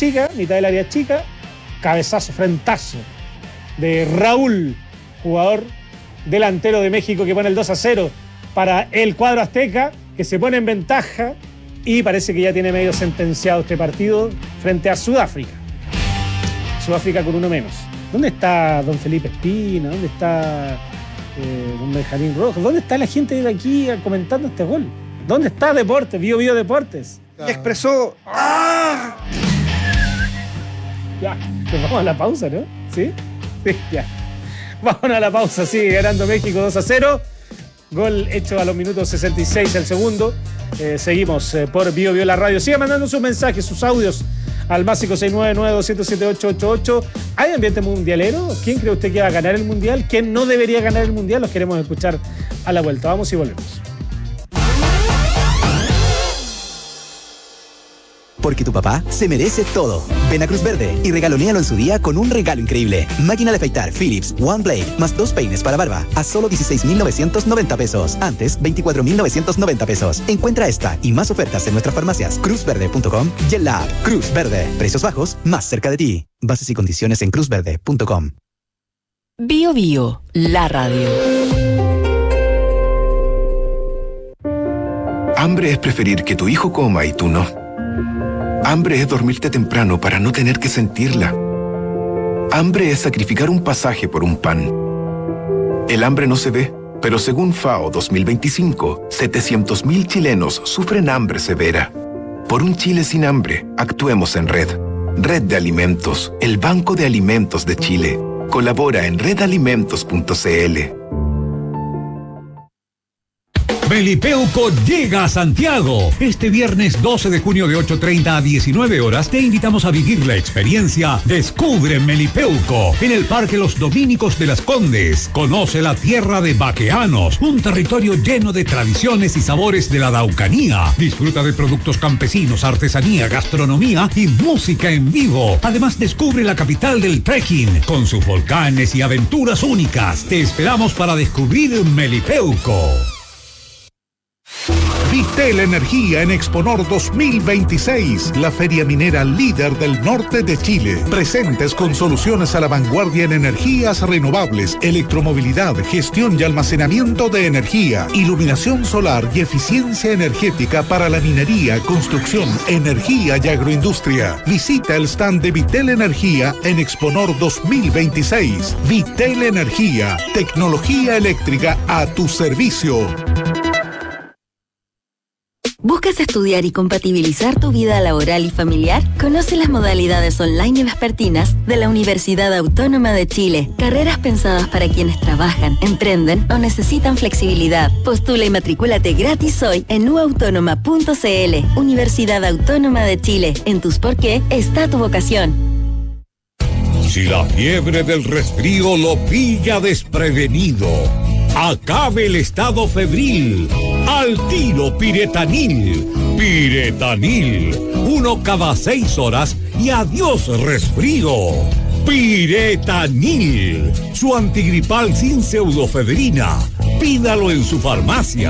chica, mitad del área chica, cabezazo, frentazo de Raúl, jugador delantero de México, que pone el 2-0 para el cuadro azteca, que se pone en ventaja y parece que ya tiene medio sentenciado este partido frente a Sudáfrica. Sudáfrica con uno menos. ¿Dónde está don Felipe Espina? ¿Dónde está don Benjamín Rojas? ¿Dónde está la gente de aquí comentando este gol? ¿Dónde está Deportes? Bio Deportes. Y expresó... ¡Ah! Ya, pues vamos a la pausa, ¿no? ¿Sí? Sí, ya. Vamos a la pausa, sigue ganando México 2-0. Gol hecho a los minutos 66 el segundo. Seguimos por Bio la radio. Siga mandando sus mensajes, sus audios al básico 699-207-888. ¿Hay ambiente mundialero? ¿Quién cree usted que va a ganar el mundial? ¿Quién no debería ganar el mundial? Los queremos escuchar a la vuelta. Vamos y volvemos. Porque tu papá se merece todo. Ven a Cruz Verde y regalonéalo en su día con un regalo increíble. Máquina de afeitar Philips One Blade más 2 peines para barba a solo 16,990 pesos. Antes, 24,990 pesos. Encuentra esta y más ofertas en nuestras farmacias cruzverde.com y en la app Cruz Verde. Precios bajos más cerca de ti. Bases y condiciones en cruzverde.com. Bio Bio, la radio. Hambre es preferir que tu hijo coma y tú no. Hambre es dormirte temprano para no tener que sentirla. Hambre es sacrificar un pasaje por un pan. El hambre no se ve, pero según FAO 2025, 700.000 chilenos sufren hambre severa. Por un Chile sin hambre, actuemos en red. Red de Alimentos, el Banco de Alimentos de Chile. Colabora en redalimentos.cl. Melipeuco llega a Santiago. Este viernes 12 de junio de 8:30 a 19 horas te invitamos a vivir la experiencia Descubre Melipeuco en el Parque Los Dominicos de las Condes. Conoce la tierra de Baqueanos, un territorio lleno de tradiciones y sabores de la Araucanía. Disfruta de productos campesinos, artesanía, gastronomía y música en vivo. Además, descubre la capital del trekking con sus volcanes y aventuras únicas. Te esperamos para descubrir Melipeuco. Vitel Energía en Exponor 2026, la feria minera líder del norte de Chile. Presentes con soluciones a la vanguardia en energías renovables, electromovilidad, gestión y almacenamiento de energía, iluminación solar y eficiencia energética para la minería, construcción, energía y agroindustria. Visita el stand de Vitel Energía en Exponor 2026. Vitel Energía, tecnología eléctrica a tu servicio. ¿Buscas estudiar y compatibilizar tu vida laboral y familiar? Conoce las modalidades online y vespertinas de la Universidad Autónoma de Chile. Carreras pensadas para quienes trabajan, emprenden o necesitan flexibilidad. Postula y matricúlate gratis hoy en uautónoma.cl. Universidad Autónoma de Chile. En tus por qué está tu vocación. Si la fiebre del resfrío lo pilla desprevenido, acabe el estado febril. Al tiro Piretanil. Piretanil. 1 cada 6 horas y adiós resfrío. Piretanil. Su antigripal sin pseudofebrina. Pídalo en su farmacia.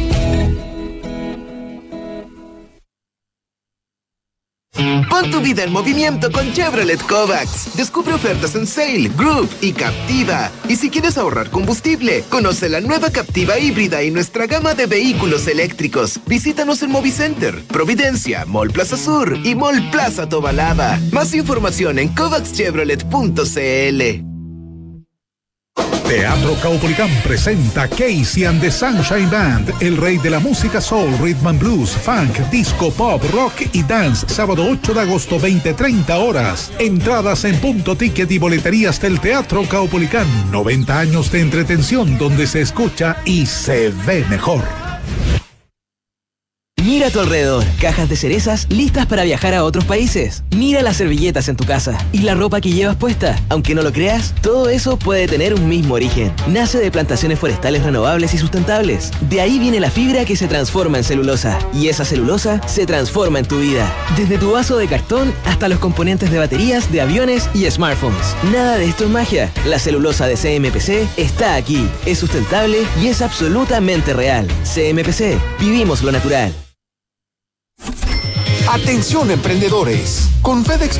Pon tu vida en movimiento con Chevrolet Kovacs. Descubre ofertas en Sail, Groove y Captiva. Y si quieres ahorrar combustible, conoce la nueva Captiva híbrida y nuestra gama de vehículos eléctricos. Visítanos en Movicenter, Providencia, Mall Plaza Sur y Mall Plaza Tobalaba. Más información en kovacschevrolet.cl. Teatro Caupolicán presenta Casey and the Sunshine Band, el rey de la música soul, rhythm and blues, funk, disco, pop, rock y dance, sábado 8 de agosto, 20:30 horas. Entradas en Punto Ticket y boleterías del Teatro Caupolicán. 90 años de entretención donde se escucha y se ve mejor. Mira a tu alrededor, cajas de cerezas listas para viajar a otros países. Mira las servilletas en tu casa y la ropa que llevas puesta. Aunque no lo creas, todo eso puede tener un mismo origen. Nace de plantaciones forestales renovables y sustentables. De ahí viene la fibra que se transforma en celulosa. Y esa celulosa se transforma en tu vida. Desde tu vaso de cartón hasta los componentes de baterías, de aviones y smartphones. Nada de esto es magia. La celulosa de CMPC está aquí. Es sustentable y es absolutamente real. CMPC, vivimos lo natural. Atención emprendedores, con FedEx